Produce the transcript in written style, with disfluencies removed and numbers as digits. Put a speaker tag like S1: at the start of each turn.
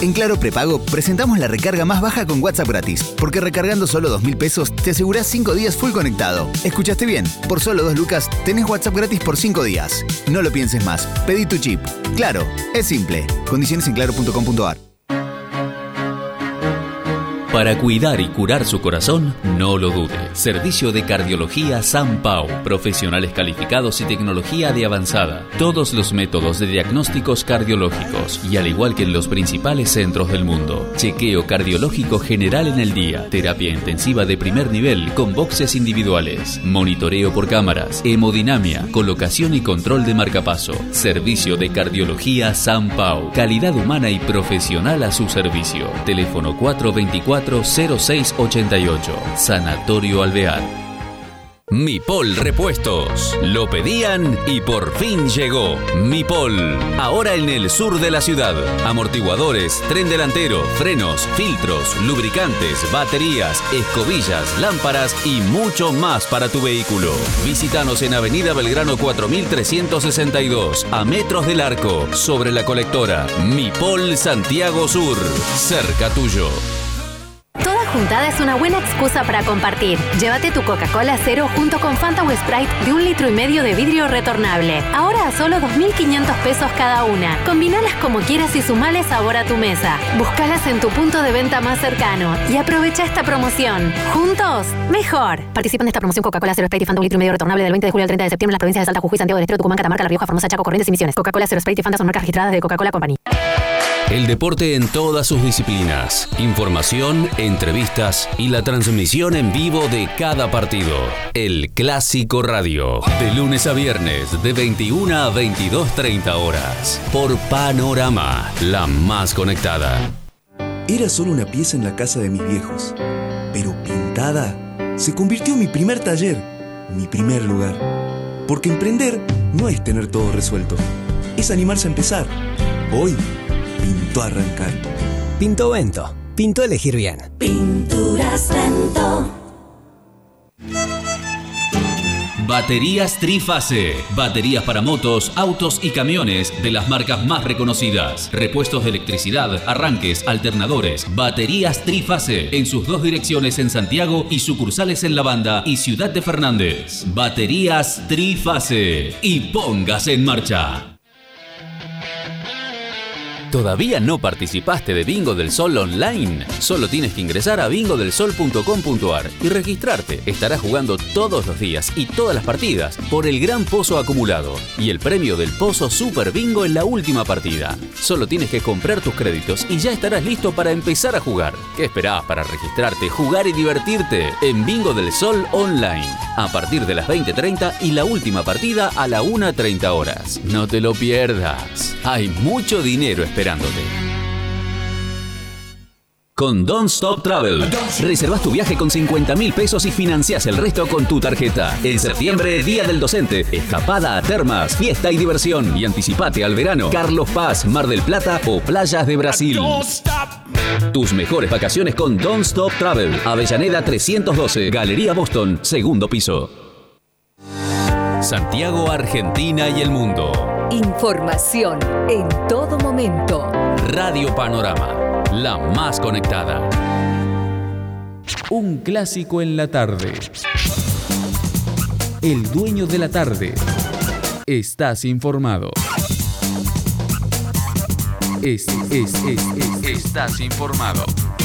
S1: En Claro Prepago presentamos la recarga más baja con WhatsApp gratis, porque recargando solo 2.000 pesos te asegurás 5 días full conectado. ¿Escuchaste bien? Por solo 2 lucas tenés WhatsApp gratis por 5 días. No lo pienses más. Pedí tu chip. Claro, es simple. Condiciones en claro.com.ar.
S2: Para cuidar y curar su corazón, no lo dude. Servicio de Cardiología San Pau. Profesionales calificados y tecnología de avanzada. Todos los métodos de diagnósticos cardiológicos y al igual que en los principales centros del mundo. Chequeo cardiológico general en el día. Terapia intensiva de primer nivel con boxes individuales. Monitoreo por cámaras. Hemodinamia. Colocación y control de marcapaso. Servicio de Cardiología San Pau. Calidad humana y profesional a su servicio. Teléfono 424-0688. Sanatorio Alvear. Mipol Repuestos. Lo pedían y por fin llegó. Mipol. Ahora en el sur de la ciudad. Amortiguadores, tren delantero, frenos, filtros, lubricantes, baterías, escobillas, lámparas y mucho más para tu vehículo. Visítanos en Avenida Belgrano 4362, a metros del Arco, sobre la colectora. Mipol Santiago Sur. Cerca tuyo.
S3: Toda juntada es una buena excusa para compartir. Llévate tu Coca-Cola Cero junto con Fanta o Sprite de 1,5 litros de vidrio retornable. Ahora a solo 2.500 pesos cada una. Combinalas como quieras y sumale sabor a tu mesa. Búscalas en tu punto de venta más cercano y aprovecha esta promoción. Juntos, mejor. Participan de esta promoción Coca-Cola Cero Sprite y Fanta 1,5 litros retornable del 20 de julio al 30 de septiembre en las provincias de Salta, Jujuy, Santiago del Estero, Tucumán, Catamarca, La Rioja, Formosa, Chaco, Corrientes y Misiones. Coca-Cola Cero Sprite y Fanta son marcas registradas de Coca-Cola Company.
S2: El deporte en todas sus disciplinas, información, entrevistas y la transmisión en vivo de cada partido. El Clásico Radio, de lunes a viernes de 21 a 22:30 horas, por Panorama, la más conectada.
S4: Era solo una pieza en la casa de mis viejos, pero pintada se convirtió en mi primer taller, mi primer lugar. Porque emprender no es tener todo resuelto, es animarse a empezar. Hoy pintó arrancar.
S5: Pintó Vento. Pintó elegir bien.
S6: Pinturas Vento.
S2: Baterías Trifase. Baterías para motos, autos y camiones de las marcas más reconocidas. Repuestos de electricidad, arranques, alternadores. Baterías Trifase. En sus 2 direcciones en Santiago y sucursales en La Banda y Ciudad de Fernández. Baterías Trifase. Y póngase en marcha. ¿Todavía no participaste de Bingo del Sol online? Solo tienes que ingresar a bingodelsol.com.ar y registrarte. Estarás jugando todos los días y todas las partidas por el gran pozo acumulado y el premio del Pozo Super Bingo en la última partida. Solo tienes que comprar tus créditos y ya estarás listo para empezar a jugar. ¿Qué esperás para registrarte, jugar y divertirte? En Bingo del Sol online. A partir de las 20:30 y la última partida a la 1:30 horas. No te lo pierdas. Hay mucho dinero esperándote. Con Don't Stop Travel. Reservás tu viaje con 50.000 pesos y financiás el resto con tu tarjeta. En septiembre, Día del Docente, escapada a termas, fiesta y diversión. Y anticipate al verano, Carlos Paz, Mar del Plata o playas de Brasil. Tus mejores vacaciones con Don't Stop Travel. Avellaneda 312, Galería Boston, 2º piso. Santiago, Argentina y el mundo.
S7: Información en todo momento.
S2: Radio Panorama, la más conectada. Un clásico en la tarde. El dueño de la tarde. Estás informado. Estás informado.